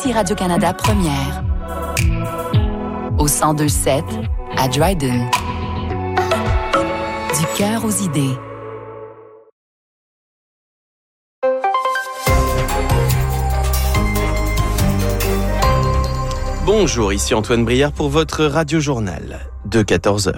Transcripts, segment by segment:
Si Radio-Canada Première. Au 102.7, à Dryden. Du cœur aux idées. Bonjour, ici Antoine Brière pour votre radio-journal de 14h.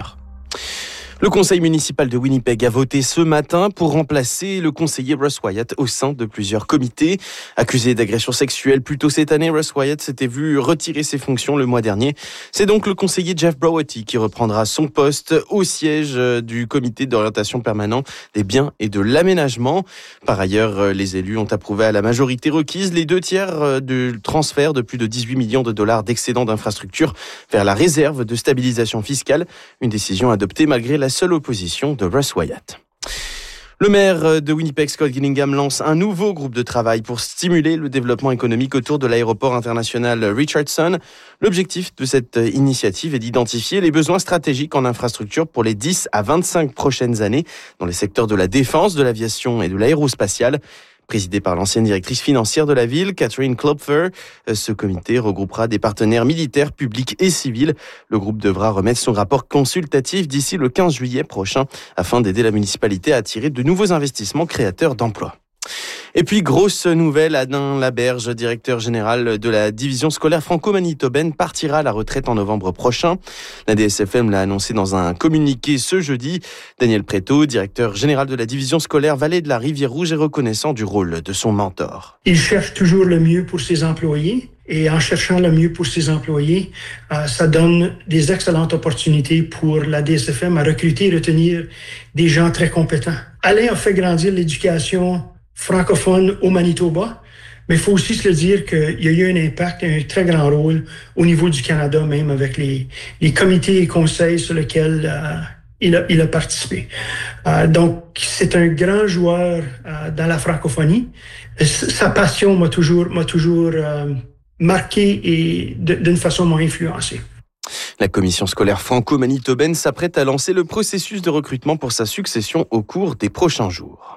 Le conseil municipal de Winnipeg a voté ce matin pour remplacer le conseiller Russ Wyatt au sein de plusieurs comités. Accusé d'agression sexuelle plus tôt cette année, Russ Wyatt s'était vu retirer ses fonctions le mois dernier. C'est donc le conseiller Jeff Browaty qui reprendra son poste au siège du comité d'orientation permanent des biens et de l'aménagement. Par ailleurs, les élus ont approuvé à la majorité requise les 2/3 du transfert de plus de 18 millions de dollars d'excédents d'infrastructures vers la réserve de stabilisation fiscale. Une décision adoptée malgré la seule opposition de Russ Wyatt. Le maire de Winnipeg, Scott Gillingham, lance un nouveau groupe de travail pour stimuler le développement économique autour de l'aéroport international Richardson. L'objectif de cette initiative est d'identifier les besoins stratégiques en infrastructure pour les 10 à 25 prochaines années dans les secteurs de la défense, de l'aviation et de l'aérospatiale. Présidé par l'ancienne directrice financière de la ville, Catherine Klopfer, ce comité regroupera des partenaires militaires, publics et civils. Le groupe devra remettre son rapport consultatif d'ici le 15 juillet prochain afin d'aider la municipalité à attirer de nouveaux investissements créateurs d'emplois. Et puis, grosse nouvelle, Alain Laberge, directeur général de la division scolaire franco-manitobaine, partira à la retraite en novembre prochain. La DSFM l'a annoncé dans un communiqué ce jeudi. Daniel Préto, directeur général de la division scolaire Vallée de la Rivière-Rouge, est reconnaissant du rôle de son mentor. Il cherche toujours le mieux pour ses employés. Et en cherchant le mieux pour ses employés, ça donne des excellentes opportunités pour la DSFM à recruter et retenir des gens très compétents. Alain a fait grandir l'éducation francophone au Manitoba, mais il faut aussi se le dire qu'il y a eu un impact, un très grand rôle au niveau du Canada, même avec les comités et conseils sur lesquels il a participé. Donc, c'est un grand joueur dans la francophonie. Sa passion m'a toujours marqué et d'une façon m'a influencé. La commission scolaire franco-manitobaine s'apprête à lancer le processus de recrutement pour sa succession au cours des prochains jours.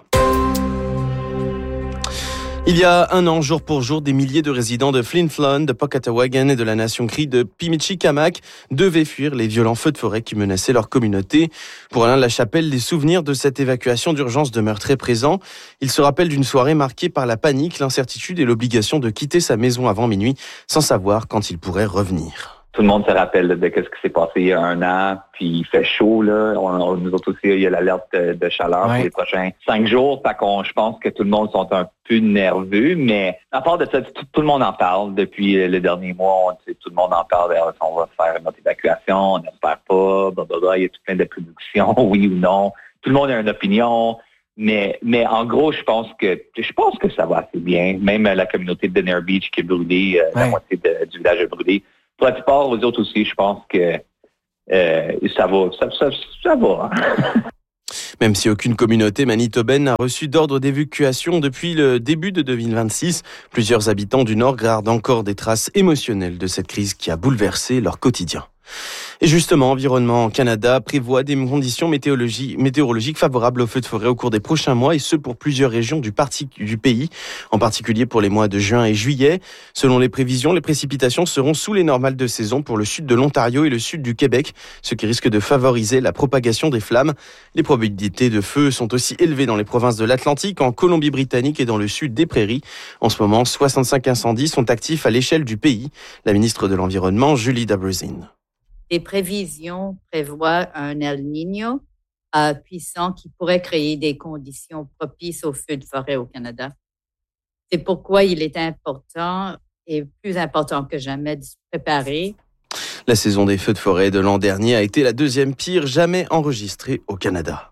Il y a un an, jour pour jour, des milliers de résidents de Flin Flon, de Pocatawagan et de la nation Cree de Pimichikamak devaient fuir les violents feux de forêt qui menaçaient leur communauté. Pour Alain Lachapelle, les souvenirs de cette évacuation d'urgence demeurent très présents. Il se rappelle d'une soirée marquée par la panique, l'incertitude et l'obligation de quitter sa maison avant minuit sans savoir quand il pourrait revenir. Tout le monde se rappelle de ce qui s'est passé il y a un an, puis il fait chaud, là. Nous autres aussi, il y a l'alerte de chaleur pour les prochains 5 jours. Fait je pense que tout le monde sont un peu nerveux, mais à part de ça, tout le monde en parle depuis le dernier mois. Tout le monde en parle, on va faire notre évacuation, on n'espère pas, blablabla. Il y a tout plein de prédictions, oui ou non. Tout le monde a une opinion. Mais en gros, je pense que ça va assez bien. Même la communauté de Nair Beach qui est brûlée, la moitié du village est brûlé. Pour la plupart, aux autres aussi, je pense que ça va. Même si aucune communauté manitobaine n'a reçu d'ordre d'évacuation depuis le début de 2026, plusieurs habitants du Nord gardent encore des traces émotionnelles de cette crise qui a bouleversé leur quotidien. Et justement, Environnement Canada prévoit des conditions météorologiques favorables aux feux de forêt au cours des prochains mois, et ce pour plusieurs régions du pays, en particulier pour les mois de juin et juillet. Selon les prévisions, les précipitations seront sous les normales de saison pour le sud de l'Ontario et le sud du Québec, ce qui risque de favoriser la propagation des flammes. Les probabilités de feu sont aussi élevées dans les provinces de l'Atlantique, en Colombie-Britannique et dans le sud des Prairies. En ce moment, 65 incendies sont actifs à l'échelle du pays. La ministre de l'Environnement, Julie Dabrzin. Les prévisions prévoient un El Niño puissant qui pourrait créer des conditions propices aux feux de forêt au Canada. C'est pourquoi il est important et plus important que jamais de se préparer. La saison des feux de forêt de l'an dernier a été la deuxième pire jamais enregistrée au Canada.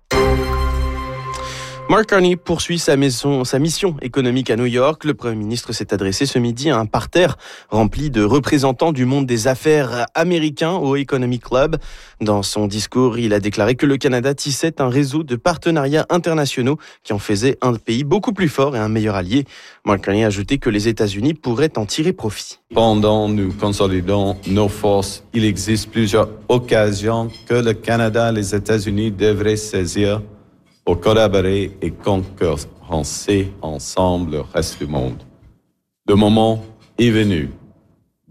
Mark Carney poursuit sa mission économique à New York. Le Premier ministre s'est adressé ce midi à un parterre rempli de représentants du monde des affaires américains au Economic Club. Dans son discours, il a déclaré que le Canada tissait un réseau de partenariats internationaux qui en faisait un pays beaucoup plus fort et un meilleur allié. Mark Carney a ajouté que les États-Unis pourraient en tirer profit. Pendant nous consolidons nos forces, il existe plusieurs occasions que le Canada et les États-Unis devraient saisir pour collaborer et concurrencer ensemble le reste du monde. Le moment est venu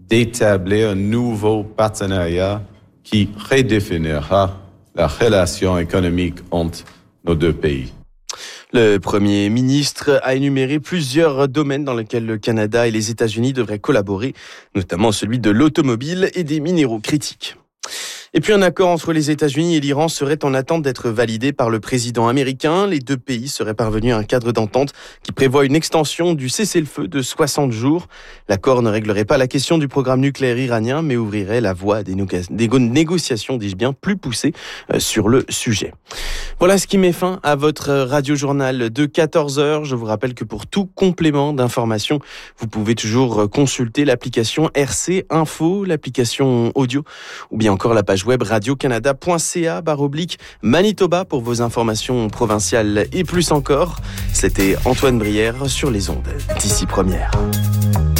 d'établir un nouveau partenariat qui redéfinira la relation économique entre nos deux pays. Le Premier ministre a énuméré plusieurs domaines dans lesquels le Canada et les États-Unis devraient collaborer, notamment celui de l'automobile et des minéraux critiques. Et puis un accord entre les États-Unis et l'Iran serait en attente d'être validé par le président américain. Les deux pays seraient parvenus à un cadre d'entente qui prévoit une extension du cessez-le-feu de 60 jours. L'accord ne réglerait pas la question du programme nucléaire iranien, mais ouvrirait la voie à des négociations, dis-je bien, plus poussées sur le sujet. Voilà ce qui met fin à votre radio-journal de 14h. Je vous rappelle que pour tout complément d'information, vous pouvez toujours consulter l'application RC Info, l'application audio, ou bien encore la page web radiocanada.ca/Manitoba pour vos informations provinciales et plus encore. C'était Antoine Brière sur les ondes d'ici première.